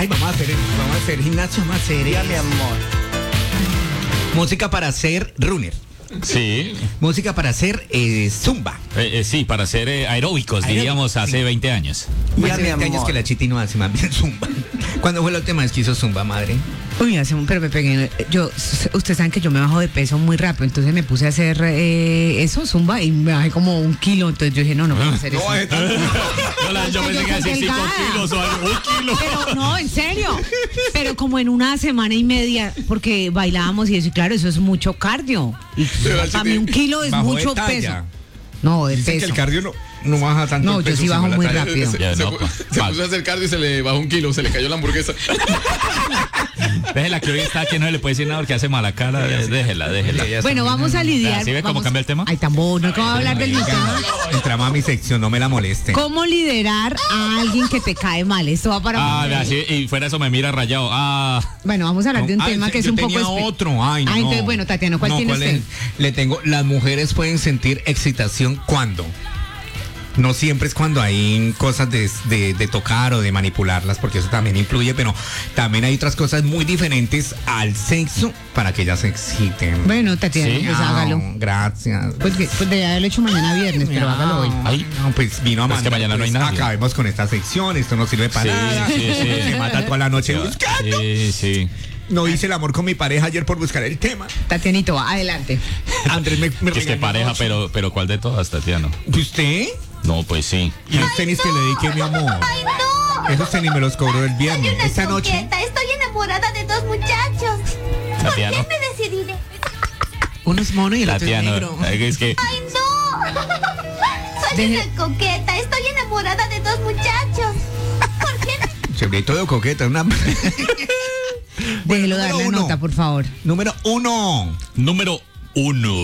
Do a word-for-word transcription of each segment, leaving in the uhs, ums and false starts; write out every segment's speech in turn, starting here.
Ay, vamos a hacer, vamos a hacer gimnasio, vamos a hacer. Ya, mi amor. Música para hacer runner. Sí. Música para hacer eh, zumba. Eh, eh, sí, para hacer eh, aeróbicos, Aeróbicos, diríamos, hace sí. veinte años. Pues Ya, hace mi veinte años amor. que la Chiti no hace más bien zumba. ¿Cuándo fue la última vez que hizo zumba, madre? Uy, hace un, pero me pegué. Yo, ustedes saben que yo me bajo de peso muy rápido, entonces me puse a hacer eh, eso, zumba, y me bajé como un kilo. Entonces yo dije, no, no puedo hacer eso. Hola, yo pensé que iba a decir cinco delgada. kilos o algo, un kilo. Pero no, en serio. Pero como en una semana y media, porque bailábamos y eso, y claro, eso es mucho cardio. Y para mí un kilo es Bajó de mucho talla. peso. No, de Dicen que peso. el cardio no, no baja tanto. No, el yo peso, sí bajo sino la muy talla. rápido. Se, Ya, se no, pu- pa- se pa- puso a hacer cardio y se le bajó un kilo, se le cayó la hamburguesa. Déjela que hoy está que no le puede decir nada porque hace mala cara. eh, Déjela, déjela. Ya está Bueno, vamos a lidiar. ¿Sí ve cómo vamos- cambia el tema? Ay, tan bueno, ¿cómo va a hablar del Venga, tema? entramos a mi sección, no me la moleste. ¿Cómo liderar a alguien que te cae mal? Esto va para Ah, mujeres. vea, sí, y fuera eso me mira rayado. Ah, Bueno, vamos a hablar de un Ay, tema sí, que es yo un poco tenía espe- otro. Ay, no. Ah, entonces, bueno, Tatiana, ¿cuál No, tiene usted? es? Le tengo, las mujeres pueden sentir excitación cuando. No siempre es cuando hay cosas de, de, de tocar o de manipularlas, porque eso también influye, pero también hay otras cosas muy diferentes al sexo para que ellas se exciten. Bueno, Tatiana, Sí. pues No, hágalo. Gracias. Pues, que- pues debería haberlo hecho mañana viernes, pero hágalo hoy. Ay. No, pues vino a Pues que mandar, mañana no hay pues, nadie. acabemos con esta sección, esto no sirve para Sí, nada. sí, sí. Se mata toda la noche buscando. sí, sí. No hice el amor con mi pareja ayer por buscar el tema. Tatianito, adelante. Andrés me, me Que es que regañó pareja, mucho. pero, pero ¿cuál de todas, Tatiana? ¿Y usted? No, pues sí. Y los tenis que le dediqué, mi amor. ¡Ay, no! Esos tenis me los cobró el Soy viernes. una Esta noche. coqueta, estoy enamorada de dos muchachos. ¿Por Tatiana. qué me decidiré? Uno es mono y el otro es Tatiana, negro. eh, es que ¡Ay, no! Soy Deje- una coqueta, estoy enamorada de dos muchachos. ¿Por qué no? Sobre todo coqueta. Una... Déjelo dar número la uno. nota, por favor. Número uno. número uno.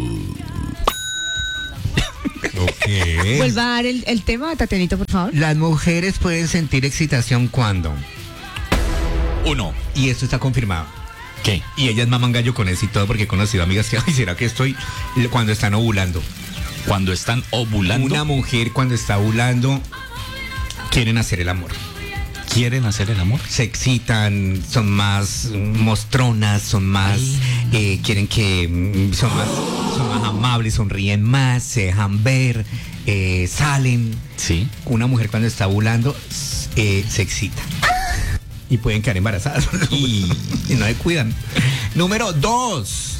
Ok. Vuelva a dar el, el tema, Tatianito, por favor. Las mujeres pueden sentir excitación cuando. Uno. Y esto está confirmado. ¿Qué? Y ellas maman gallo con eso y todo porque he conocido amigas que, ay, ¿será que estoy cuando están ovulando? Cuando están ovulando, Una mujer cuando está ovulando quieren hacer el amor. quieren hacer el amor. Se excitan, son más mm, mostronas, son más, eh, quieren que mm, son más, son más amables, sonríen más, se dejan ver, eh, salen. Sí. Una mujer cuando está ovulando eh, se excita. Y pueden quedar embarazadas. Y, y no se cuidan. Número dos.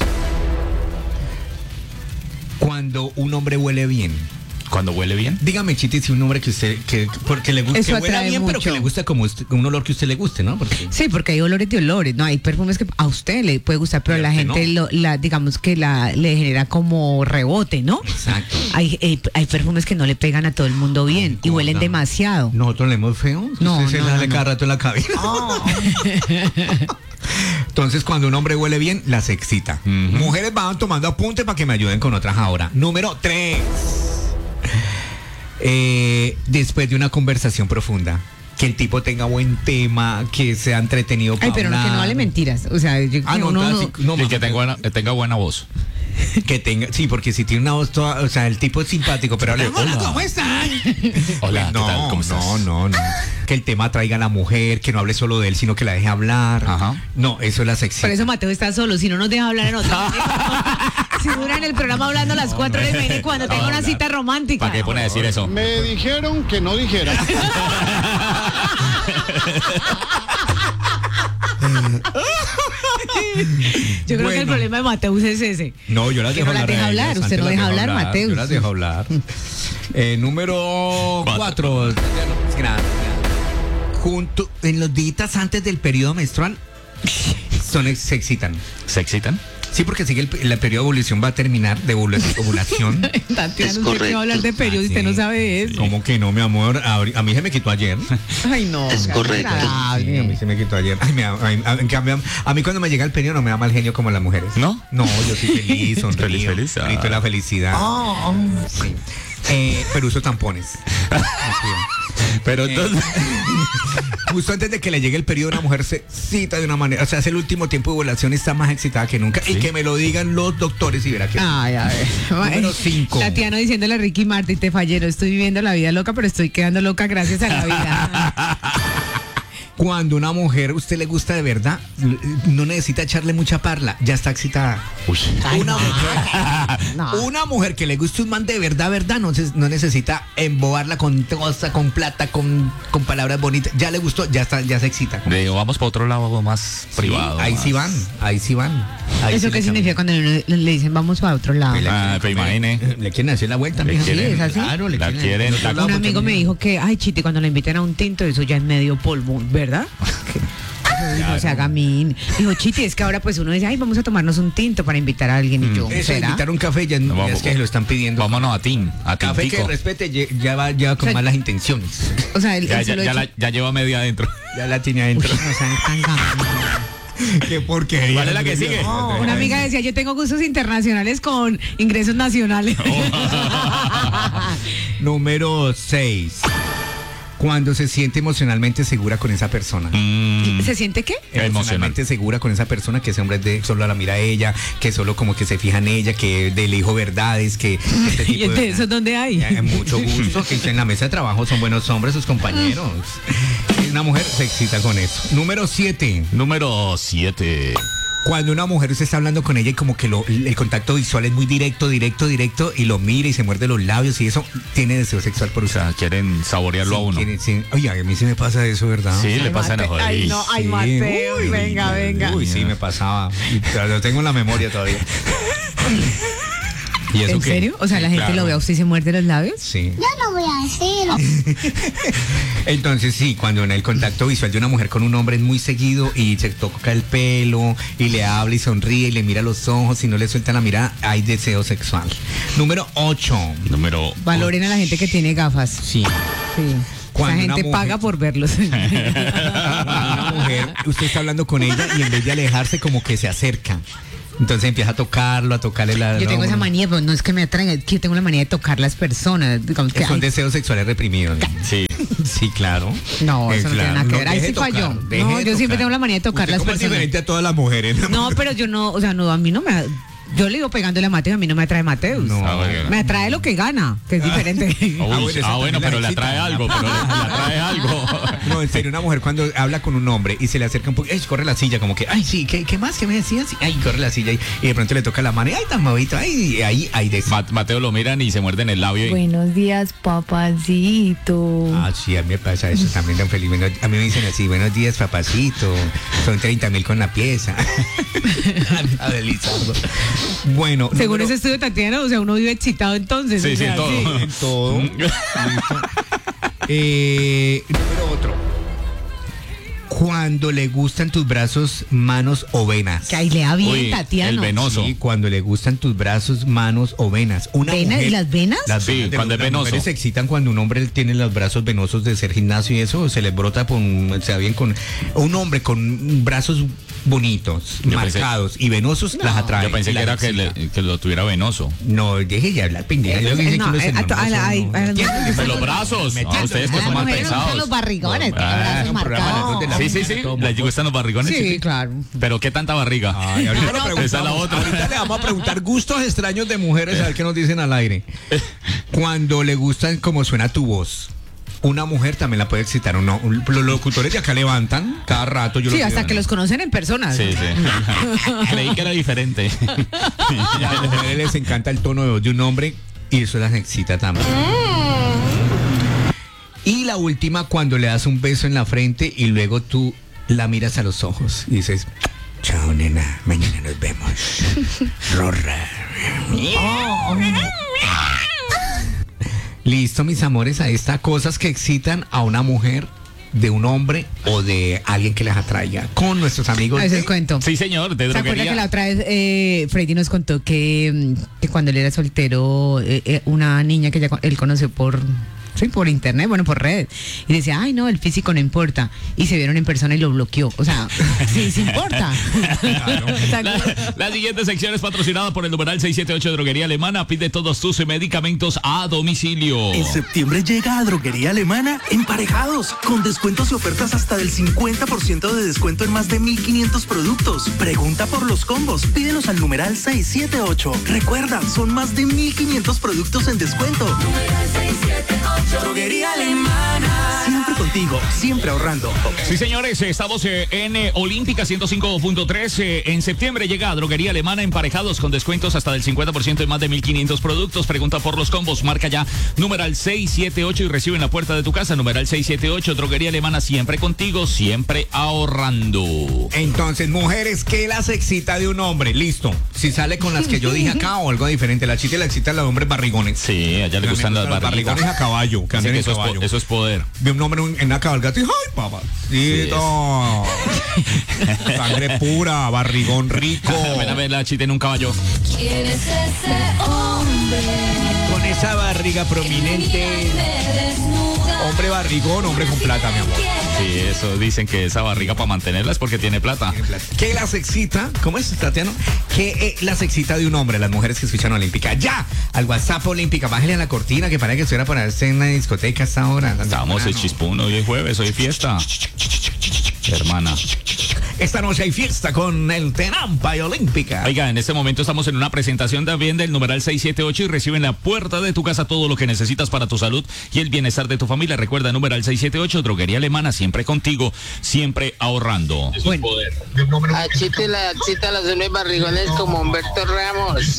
Cuando un hombre huele bien. Cuando huele bien. Dígame, Chiti, si un hombre que usted, que porque le guste, Eso que huela atrae bien, pero mucho. que le gusta como usted- un olor que a usted le guste, ¿no? Porque Sí, porque hay olores de olores, ¿no? Hay perfumes que a usted le puede gustar, pero a Y a la usted gente, no. lo, la, digamos que la, le genera como rebote, ¿no? Exacto. Hay, hay, hay perfumes que no le pegan a todo el mundo bien y ¿cómo huelen no? demasiado. ¿Nosotros leemos feo? No, Usted se no, sale no, cada no. rato en la cabina. Entonces, cuando un hombre huele bien, las excita. Mujeres van tomando apunte para que me ayuden con otras ahora. Número tres. Eh, después de una conversación profunda, que el tipo tenga buen tema, que sea entretenido Ay, para pero no, que no hablar. hable mentiras. O sea, yo, Ah, que no, uno- entonces sí, no, Y mamá, que tenga buena, que tenga buena voz. que tenga, sí, porque si tiene una voz toda, o sea, el tipo es simpático, pero habla, hola, ¿cómo están? Hola, no, ¿qué tal? ¿Cómo estás? no, no, no. Que el tema traiga a la mujer, que no hable solo de él, sino que la deje hablar. Ajá. No, eso es la sexy. Por eso Mateo está solo, si no nos deja hablar en otro. Si dura en el programa hablando a las cuatro horas, imagínate cuando tenga una cita romántica. ¿Para qué pone a decir eso? Me dijeron que no dijera. Yo creo que Bueno. el problema de Mateus es ese. No, yo las Que dejo no las hablar. deja a hablar, ellas, usted antes no las deja dejo hablar, Mateus. Yo las dejo hablar. Eh, número cuatro. Junto, en los días antes del periodo menstrual, son, se excitan. ¿Se excitan? Sí, porque sigue el, el periodo de ovulación va a terminar de ovula- ovulación. Tatiana, usted que va a hablar de periodo y usted no sabe de eso. ¿Cómo que no, mi amor? A, a mí se me quitó ayer. Ay, no. Es qué correcto. agradable. Sí, a mí se me quitó ayer. Ay, me da- a, mí- a- en cambio, a mí cuando me llega el periodo no me da mal genio como las mujeres. ¿No? No, yo soy feliz, sonrío. Feliz, feliz. Ah. Grito de la felicidad. Sí. Eh, pero uso tampones. Pero Eh, entonces. Justo antes de que le llegue el periodo, una mujer se excita de una manera. O sea, es el último tiempo de ovulación y está más excitada que nunca. Y ¿Sí? que me lo digan los doctores y verá que. Ay, a ver. Número cinco. Tatiana diciéndole a Ricky Martin, te fallero, estoy viviendo la vida loca, pero estoy quedando loca gracias a la vida. Cuando una mujer usted le gusta de verdad, no necesita echarle mucha parla, ya está excitada. Uy. Una mujer, No. una mujer que le guste un man de verdad, verdad, no, se- no necesita embobarla con cosa, con plata, con, con palabras bonitas. Ya le gustó, ya está, ya se excita. Le- vamos para otro lado algo más privado. Ahí más. sí van, ahí sí van. Ahí ¿Eso sí qué le significa cambian. cuando uno le dicen vamos para otro lado? Le Ah, quieren pero comer. imagine. Le quieren hacer la vuelta, Le mija. quieren- Sí, es así. Claro, le La quieren. quieren- del otro la- lado, Un porque amigo me mira, dijo que, ay, Chiti, cuando le inviten a un tinto, eso ya es medio polvo, ¿verdad? No se haga min. Dijo, Chiti, es que ahora pues uno dice, ay, vamos a tomarnos un tinto para invitar a alguien. Y yo, Eso, ¿será? invitar un café, ya, no, No, ya vamos, es que se lo están pidiendo. Vámonos a Tim, a Café que Tintico. respete, ya, ya va, ya va con O sea, malas intenciones. O sea, él, Ya, él ya, se lo ya, echa- la- ya lleva media adentro. Ya la tiene adentro. Uy, no sean tan gamos. Qué porquería. ¿Cuál es la que sigue? No, una amiga decía, yo tengo gustos internacionales con ingresos nacionales. Número seis. Cuando se siente emocionalmente segura con esa persona. Mm, ¿Se siente qué? emocional. Emocionalmente segura con esa persona, que ese hombre de, solo la mira a ella, que solo como que se fija en ella, que le dijo verdades, que este ¿Y tipo de eso dónde hay? Eh, mucho gusto, que en la mesa de trabajo son buenos hombres, sus compañeros. Y una mujer se excita con eso. Número siete. Número siete. Cuando una mujer usted está hablando con ella y como que lo- el contacto visual es muy directo, directo, directo, y lo mira y se muerde los labios y eso, tiene deseo sexual por O usted. sea, quieren saborearlo a uno. quiere- sí. Oye, a mí sí me pasa eso, ¿verdad? Sí, le pasa Mate- en Ay, no, ay, Sí. Mateo, Uy, venga, venga. Uy, sí, me pasaba. Y pero lo tengo en la memoria todavía. ¿Y eso ¿En qué? serio? O sea, la Sí, gente claro. lo ve a usted y se muerde los labios. Sí. Yo no voy a decirlo. Entonces sí, cuando en el contacto visual de una mujer con un hombre es muy seguido y se toca el pelo y le habla y sonríe y le mira los ojos y no le suelta la mirada, hay deseo sexual. Número ocho. Número. Valoren a la gente que tiene gafas. Sí. Sí. Cuando Esa una gente mujer- paga por verlos. Cuando una mujer, usted está hablando con ella y en vez de alejarse como que se acerca. Entonces empieza a tocarlo, a tocarle la... Yo tengo no, esa no. manía, pero no es que me atraiga, es que yo tengo la manía de tocar las personas. Digamos que, Son ay, deseos sexuales reprimidos. Sí. Sí, claro. no, Eh, eso no claro. tiene nada que ver. Ahí deje sí de tocar, falló. deje No, de yo siempre tocar. tengo la manía de tocar Usted las como es personas. diferente a todas las mujeres. No, pero yo no, o sea, no, a mí no me... Yo le digo pegándole a Mateo, a mí no me atrae Mateus. No. Ah, bueno. Me atrae lo que gana, que es diferente. Uy, Ah, bueno, ah, esa bueno, también pero le la atrae excita. algo, pero le, le atrae algo. No, en serio, una mujer cuando habla con un hombre y se le acerca un poco, ¡ay, corre la silla! Como que, ¡ay, sí! ¿Qué, qué más? ¿Qué me decías? ¡Ay, corre la silla! Y, y de pronto le toca la mano, y ¡ay, tan mavito! ¡Ay! Y ahí, ahí de Ma- Mateo lo miran y se muerden el labio. Y, Buenos días, papacito. Ah, sí, a mí me pasa eso también, don Felipe. Bueno, a mí me dicen así, buenos días, papacito. Son treinta mil con la pieza. A Lizardo. Bueno. Según número- ese estudio Tatiana, o sea, uno vive excitado entonces. Sí, o sí, sea, todo. En todo. Listo. Eh, número otro. Cuando le gustan tus brazos, manos o venas. Que ahí lea bien, Uy, Tatiana. el venoso. Sí, cuando le gustan tus brazos, manos o venas. Una ¿Venas? mujer- ¿Las venas? Las Sí, venas de cuando los- es las venoso. mujeres se excitan cuando un hombre tiene los brazos venosos de ser gimnasio y eso, se les brota por un, se va bien con un hombre con brazos bonitos, Yo pensé- marcados y venosos, las atrae. yo pensé y que las era que, excita. le- que lo tuviera venoso. No, deje de hablar, pendeja. Yo lo que dije no, que uno eh, se a to- a la- no, ay, no, a las no. mujeres- Pero los brazos. A ustedes que A las son mal mujeres les gustan pensados. los barrigones, que Ah, brazos un programa marcados. de la- Sí, sí, sí. ¿Les gustan los barrigones? Sí, Chiqui? claro. Pero ¿qué tanta barriga? Ay, ahorita, lo Esa es la preguntamos. otra. Ahorita le vamos a preguntar gustos extraños de mujeres, a ver qué nos dicen al aire. Cuando le gustan cómo suena tu voz. Una mujer también la puede excitar. Uno, los locutores de acá levantan cada rato. Yo Sí, los hasta veo, que ¿no? los conocen en persona. Sí, sí. Creí que era diferente. A las mujeres les encanta el tono de voz de un hombre y eso las excita también. Y la última, cuando le das un beso en la frente y luego tú la miras a los ojos y dices, chao nena, mañana nos vemos. Rorra. Listo, mis amores, ahí está. Cosas que excitan a una mujer, de un hombre o de alguien que les atraiga. Con nuestros amigos. A veces de- cuento. Sí, señor, de ¿Se acuerda droguería. que la otra vez eh, Freddy nos contó que, mm, que cuando él era soltero, eh, eh, una niña que ella co- él conoció por, sí, por internet, bueno, por red, y decía, ay, no, el físico no importa. Y se vieron en persona y lo bloqueó. O sea, sí, sí importa. O sea, La, la siguiente sección es patrocinada por el numeral seiscientos setenta y ocho Droguería Alemana. Pide todos tus medicamentos a domicilio. En septiembre llega a Droguería Alemana Emparejados, con descuentos y ofertas hasta del cincuenta por ciento de descuento en más de mil quinientos productos. Pregunta por los combos, pídelos al numeral seiscientos setenta y ocho. Recuerda, son más de mil quinientos productos en descuento. Droguería Alemana. siempre contigo, siempre ahorrando. Sí, señores, estamos eh, en eh, Olímpica ciento cinco punto tres. Eh, en septiembre llega a Droguería Alemana emparejados con descuentos hasta del cincuenta por ciento en más de mil quinientos productos. Pregunta por los combos, marca ya numeral seis siete ocho y recibe en la puerta de tu casa. Numeral seis siete ocho, Droguería Alemana, siempre contigo, siempre ahorrando. Entonces, mujeres, ¿qué las excita de un hombre? Listo. Si sale con las que yo dije acá o algo diferente. La chita le excita a los hombres barrigones. Sí, a ella le gustan las barrigones. barrigones a caballo. Que Dice anden que en eso, es caballo. po- eso es poder. Vi un hombre en una cabalgata y ¡ay, papá! Sí, sangre pura, barrigón rico. Ven a ver la chita en un caballo. ¿Quién es ese hombre? Con esa barriga prominente. Hombre barrigón, hombre con plata, mi amor. Sí, eso dicen que esa barriga para mantenerla es porque tiene plata. ¿Qué las excita? ¿Cómo es, Tatiano? ¿Qué eh, las excita de un hombre? Las mujeres que escuchan Olímpica. ¡Ya! Al WhatsApp Olímpica. Bájale a la cortina que parece que estuviera para hacer en una discoteca hasta ahora. Estamos en Chispún, hoy es jueves, hoy es fiesta. Hermana. Esta noche hay fiesta con el Tenampa y Olímpica. Oiga, en este momento estamos en una presentación también del numeral seis siete ocho y recibe en la puerta de tu casa todo lo que necesitas para tu salud y el bienestar de tu familia. Recuerda, numeral seis siete ocho, Droguería Alemana, siempre contigo, siempre ahorrando. Bueno. Achite la achita los hombres barrigones como Humberto Ramos.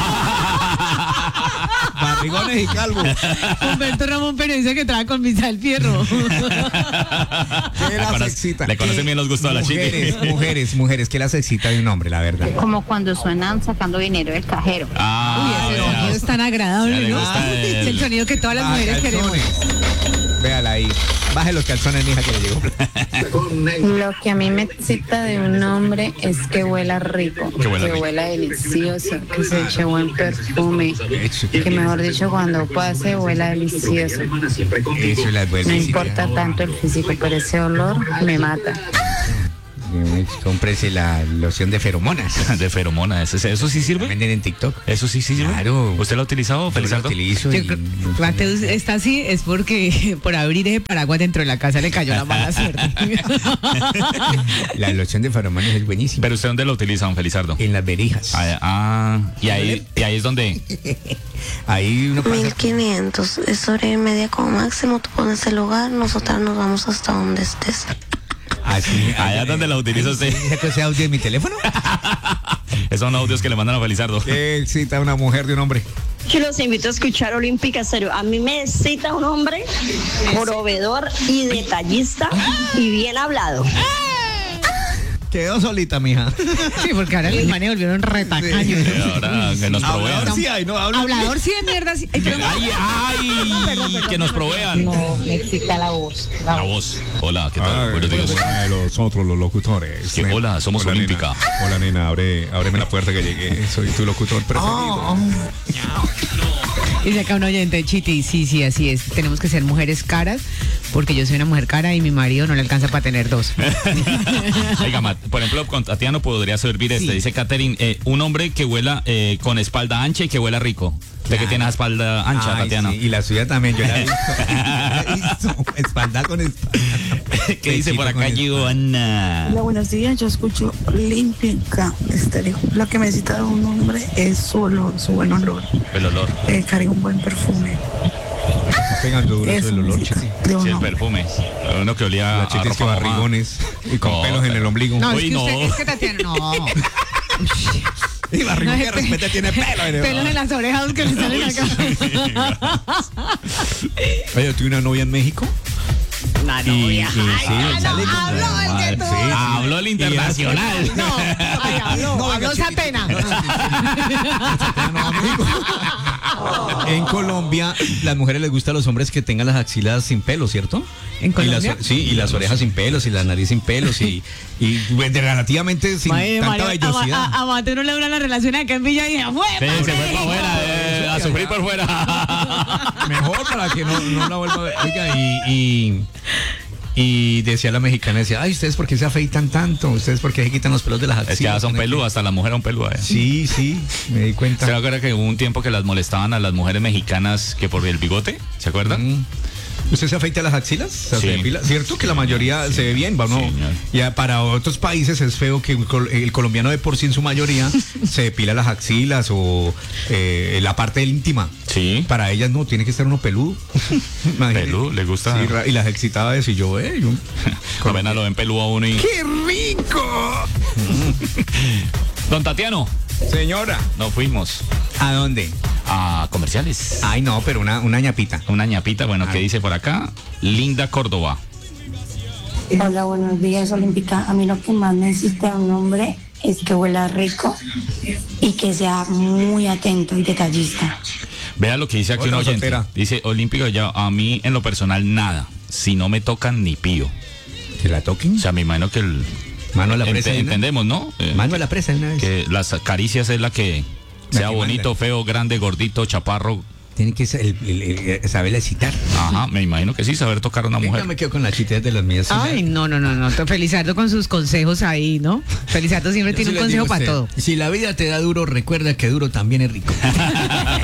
Barrigones y calvos. Humberto Ramón Pérez dice que trabaja con Misael Fierro. ¿Qué las excita? Le conocen bien los gustos a la chica. Mujeres, mujeres, mujeres, ¿qué las excita de un hombre, la verdad? Como cuando suenan sacando dinero del cajero. Ah, Uy, ese vea. sonido es tan agradable, Ya le ¿no? gusta el- Es el sonido que todas las Baja mujeres queremos. calzones. Véala ahí. Baje los calzones, mija, que le llegó. Lo que a mí me excita de un hombre es que huela rico, Que huela rico. huela delicioso, que se eche buen perfume, que mejor dicho cuando pase huela delicioso. Eso las vuelve. No importa tanto el físico, pero ese olor me mata. Cómprese la loción de feromonas. De feromona, ¿eso, eso sí sirve? Venden en TikTok. ¿Eso sí sirve? Claro. ¿Usted lo ha utilizado, Yo lo Felizardo? utilizo Yo y- creo- Mateus está así es porque por abrir ese paraguas dentro de la casa le cayó la mala suerte. La loción de feromonas es buenísima. ¿Pero usted dónde lo utiliza, don Felizardo? En las verijas. Ah, ah, y ahí, y ahí es donde... Ahí uno pasa. mil quinientos, es hora y media como máximo, tú pones el lugar, nosotras nos vamos hasta donde estés. Así. Allá donde la utiliza usted. ¿Ese ese audio de mi teléfono? Esos son audios que le mandan a Felizardo. ¿Qué excita a una mujer de un hombre? Yo los invito a escuchar Olímpica Serio. A mí me excita un hombre proveedor y detallista y bien hablado. Quedó solita, mija. Sí, porque ahora los manes volvieron retacaños. Sí, ahora que nos Hablador provean. sí hay, ¿no? Habla- Hablador sí de mierda. Sí. Ay, pero- ¡Ay, ay! Que nos provean. No, me excita la voz. La voz. Hola, ¿qué tal? Buenos días. Los otros, los locutores. Sí, hola, somos Hola, Olímpica. nena. Hola, nena, abre, ábreme la puerta que llegué. Soy tu locutor preferido. Y acá un oyente, Chiti, sí, sí, así es. Tenemos que ser mujeres caras, porque yo soy una mujer cara y mi marido no le alcanza para tener dos. Oiga, Mat, por ejemplo, con Tatiano podría servir este. Sí. Dice Catherine, eh, un hombre que huela eh, con espalda ancha y que huela rico. ¿De que tiene la espalda ancha, Ay, Tatiana? sí, y la suya también, yo la he visto. La he visto, espalda con espalda. ¿Qué dice por acá, Pechito con Giovanna? Hola, buenos días, yo escucho Olímpica Estéreo. Lo que me necesita de un hombre es su olor, su buen olor. El olor. Eh, carga un buen perfume. Está pegando duro eso Eso el olor, necesita Chiti. de un Sí, el hombre. perfume. Uno que olía La a Chiti es que ropa mojada. barrigones y con No, pelos en pero- el ombligo. No, es Uy, que usted, no. es que Tatiana, no. Y barrigón No, que es pe- respete tiene pelo en el Pelos en las orejas que le salen acá. Oye, ¿tuve una novia en México? Una Y, y sí, Ay, sale no, con- habló el que Sí, tú. sí. Habló el internacional. No, ay, habló, No, venga, habló chiquito. Satena. En Colombia, las mujeres les gusta a los hombres que tengan las axilas sin pelo, ¿cierto? ¿En Y las, Colombia? sí, y las orejas sin pelos y la nariz sin pelos y, y pues, de relativamente sin Madre, tanta Mario, a, vellosidad. a, a Mateo no le dura la relación acá en Villa y fue. Sí, se fue para afuera, eh, a sufrir por fuera. Mejor para que no, no la vuelva a ver. Oiga, y, y, y decía la mexicana, decía, ay, ¿ustedes por qué se afeitan tanto? ¿Ustedes por qué se quitan los pelos de las axilas? Es que ya son peludas, hasta las mujeres son peludas. eh. Sí, sí, me di cuenta. ¿Se acuerda que hubo un tiempo que las molestaban a las mujeres mexicanas que por el bigote? ¿Se acuerdan? Mm. ¿Usted se afeita las axilas? ¿Se Sí. depila? ¿Cierto que la mayoría se ve bien? Va, no. Sí, señor. Ya para otros países es feo que el, col- el colombiano de por sí en su mayoría se depila las axilas o eh, la parte íntima. Sí. Para ellas no, tiene que estar uno peludo. Imagínate. Peludo, le gusta. Sí, ra- y las excitaba eso y yo, eh, yo- Apenas lo ven peludo a uno y... ¡Qué rico! Don Tatiano, Señora, nos fuimos ¿a dónde? a comerciales. Ay, no, pero una, una ñapita. Una ñapita, bueno, ¿qué dice por acá? Linda Córdoba. Hola, buenos días, Olímpica. A mí lo que más necesita un hombre es que huela rico y que sea muy atento y detallista. Vea lo que dice aquí Hola, un oyente. soltera. Dice, Olímpico, ya a mí en lo personal nada. Si no me tocan ni pío. ¿Que la toquen? O sea, me imagino que el... Mano a la presa. ente- de una- entendemos, ¿no? Eh, Mano a la presa de una vez. que las caricias es la que La sea que bonito, manda. feo, grande, gordito, chaparro. Tiene que ser el, el- el- saberle citar. Ajá, me imagino que sí, saber tocar a una Yo mujer. me quedo con las chitas de las mías. Ay, no, no, no, no. Felizardo con sus consejos ahí, ¿no? Felizardo siempre Yo tiene sí un les consejo digo a para usted, todo. Si la vida te da duro, recuerda que duro también es rico.